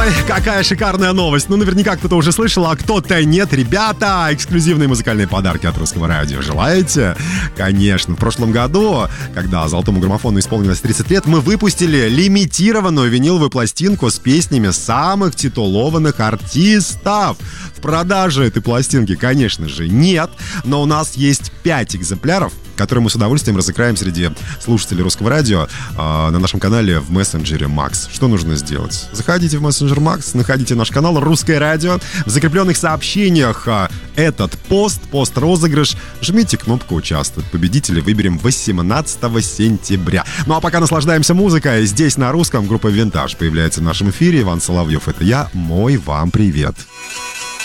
Ой, какая шикарная новость. Ну, наверняка кто-то уже слышал, а кто-то нет. Ребята, эксклюзивные музыкальные подарки от Русского радио. Желаете? Конечно. В прошлом году, когда Золотому граммофону исполнилось 30 лет, мы выпустили лимитированную виниловую пластинку с песнями самых титулованных артистов. В продаже этой пластинки, конечно же, нет. Но у нас есть 5 экземпляров, которые мы с удовольствием разыграем среди слушателей Русского радио на нашем канале в мессенджере Макс. Что нужно сделать? Заходите в мессенджер Макс, находите наш канал Русское радио. В закрепленных сообщениях этот пост-розыгрыш. Жмите кнопку «Участвовать». Победителей выберем 18 сентября. Ну а пока наслаждаемся музыкой. Здесь на русском группа «Винтаж» появляется в нашем эфире. Иван Соловьев — это я. Мой вам привет.